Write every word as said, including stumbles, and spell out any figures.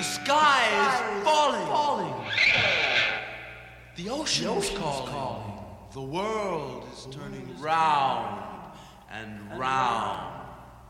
The sky is falling. falling. The ocean is calling. The world is turning round and round.